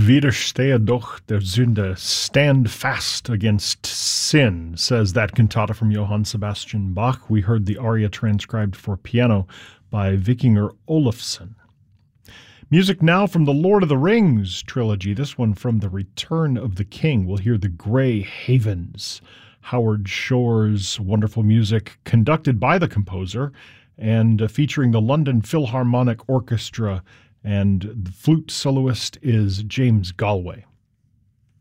Widerstehe doch der Sünde, stand fast against sin, says that cantata from Johann Sebastian Bach. We heard the aria transcribed for piano by Vikinger Olafsson. Music now from the Lord of the Rings trilogy, this one from The Return of the King. We'll hear the Grey Havens, Howard Shore's wonderful music conducted by the composer and featuring the London Philharmonic Orchestra, and the flute soloist is James Galway.